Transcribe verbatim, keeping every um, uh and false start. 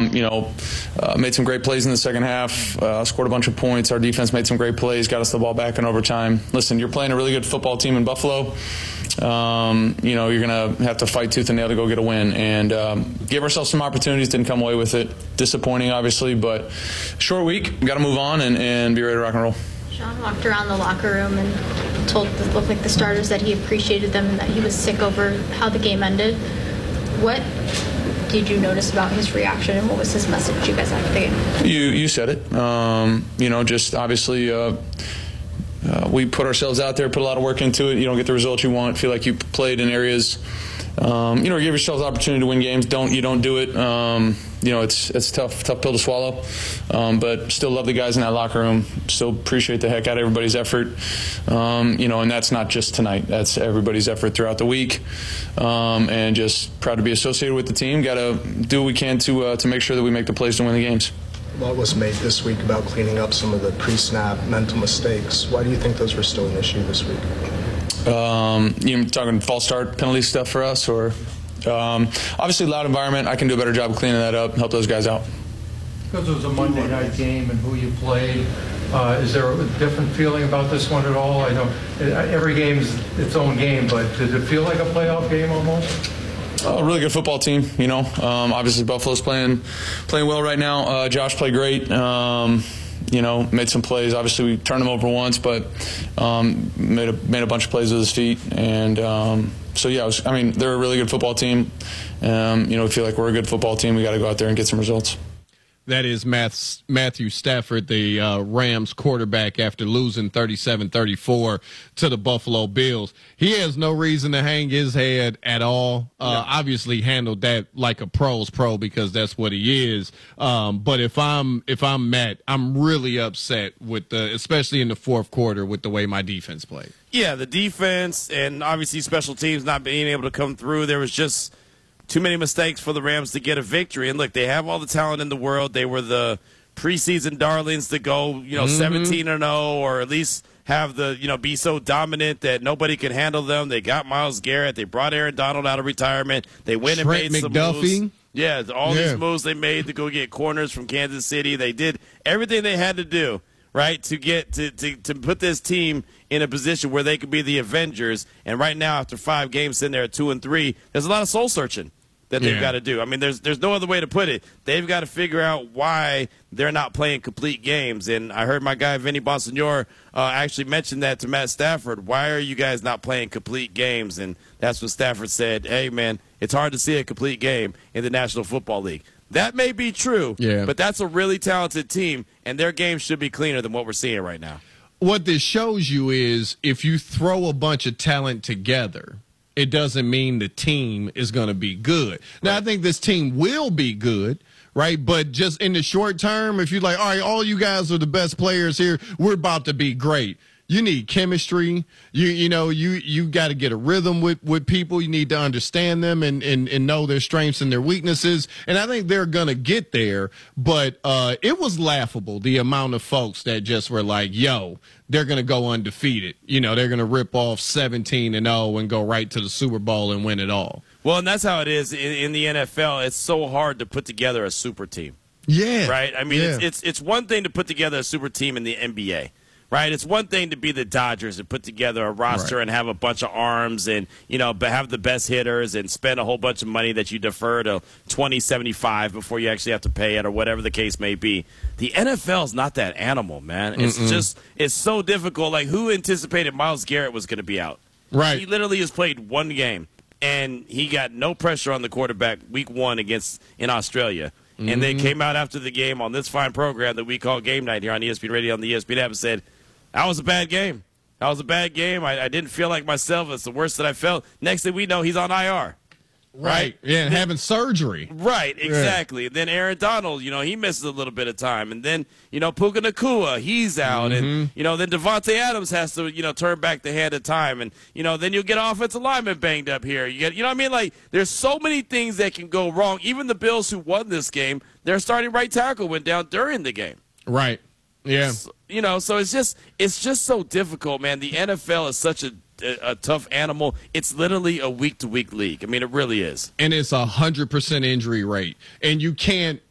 Um, you know, uh, made some great plays in the second half, uh, scored a bunch of points. Our defense made some great plays, got us the ball back in overtime. Listen, you're playing a really good football team in Buffalo. Um, you know, you're going to have to fight tooth and nail to go get a win. And um, give ourselves some opportunities, didn't come away with it. Disappointing, obviously, but short week. We got to move on and, and be ready to rock and roll. Sean walked around the locker room and told the, looked like the starters that he appreciated them and that he was sick over how the game ended. What did you notice about his reaction, and what was his message to you guys after the game? You you said it. Um, you know, just obviously uh, uh, we put ourselves out there, put a lot of work into it. You don't get the results you want. Feel like you played in areas. Um, you know, give yourselves the opportunity to win games. Don't you don't do it. Um, you know, it's it's tough tough pill to swallow. Um, but still love the guys in that locker room. Still appreciate the heck out of everybody's effort. Um, you know, and that's not just tonight. That's everybody's effort throughout the week. Um, and just proud to be associated with the team. Got to do what we can to uh, to make sure that we make the plays to win the games. What was made this week about cleaning up some of the pre-snap mental mistakes? Why do you think those were still an issue this week? Um, you talking false start penalty stuff for us, or um, obviously loud environment. I can do a better job of cleaning that up, help those guys out. Because it was a Monday night game and who you played, uh, is there a different feeling about this one at all? I know every game's its own game, but did it feel like a playoff game almost? A really good football team, you know. Um, obviously Buffalo's playing playing well right now. Uh, Josh played great. Um, You know, made some plays. Obviously, we turned him over once, but um, made a made a bunch of plays with his feet. And um, so, yeah, it was, I mean, they're a really good football team. Um, you know, we feel like we're a good football team. We got to go out there and get some results. That is Matthew Stafford, the uh, Rams quarterback, after losing thirty-seven thirty-four to the Buffalo Bills. He has no reason to hang his head at all. Uh, yeah. Obviously handled that like a pro's pro because that's what he is. Um, but if I'm if I'm Matt, I'm really upset with the, especially in the fourth quarter, with the way my defense played. Yeah, the defense and obviously special teams not being able to come through. There was just too many mistakes for the Rams to get a victory. And look, they have all the talent in the world. They were the preseason darlings to go, you know, mm-hmm. seventeen and oh, or at least have the, you know, be so dominant that nobody can handle them. They got Myles Garrett. They brought Aaron Donald out of retirement. They went Trent and made McDuffie. some moves. Yeah, all yeah. these moves they made to go get corners from Kansas City. They did everything they had to do, right, to get to, to, to put this team in a position where they could be the Avengers. And right now, after five games in there at two and three, there's a lot of soul searching that they've yeah. got to do. I mean, there's there's no other way to put it. They've got to figure out why they're not playing complete games. And I heard my guy Vinny Bonsignore uh, actually mention that to Matt Stafford. Why are you guys not playing complete games? And that's what Stafford said. Hey, man, it's hard to see a complete game in the National Football League. That may be true, yeah. but that's a really talented team, and their game should be cleaner than what we're seeing right now. What this shows you is if you throw a bunch of talent together, it doesn't mean the team is going to be good. Now, right. I think this team will be good, right? But just in the short term, if you're like, all right, all you guys are the best players here, we're about to be great. You need chemistry. You you know, you you got to get a rhythm with, with people. You need to understand them and, and, and know their strengths and their weaknesses. And I think they're going to get there. But uh, it was laughable, the amount of folks that just were like, yo, they're going to go undefeated. You know, they're going to rip off seventeen and oh and go right to the Super Bowl and win it all. Well, and that's how it is in, in the N F L. It's so hard to put together a super team. Yeah. Right? I mean, yeah. it's, it's it's one thing to put together a super team in the N B A. Right, it's one thing to be the Dodgers and put together a roster right. and have a bunch of arms and, you know, have the best hitters and spend a whole bunch of money that you defer to twenty seventy-five before you actually have to pay it or whatever the case may be. The N F L is not that animal, man. It's Mm-mm. just it's so difficult. Like, who anticipated Myles Garrett was going to be out? Right. He literally has played one game, and he got no pressure on the quarterback week one against in Australia. Mm-hmm. And they came out after the game on this fine program that we call Game Night here on E S P N Radio on the E S P N app and said, that was a bad game. That was a bad game. I, I didn't feel like myself. It's the worst that I felt. Next thing we know, he's on I R. Right? right. Yeah, and then, having surgery. Right, exactly. Yeah. Then Aaron Donald, you know, he misses a little bit of time. And then, you know, Puka Nacua, he's out. Mm-hmm. And, you know, then Devontae Adams has to, you know, turn back the hand of time. And, you know, then you'll get offensive linemen banged up here. You get, you know what I mean? Like, there's so many things that can go wrong. Even the Bills who won this game, their starting right tackle went down during the game. Right. Yeah. So, you know, so it's just it's just so difficult, man. The N F L is such a, a, a tough animal. It's literally a week-to-week league. I mean, it really is. And it's a one hundred percent injury rate. And you can't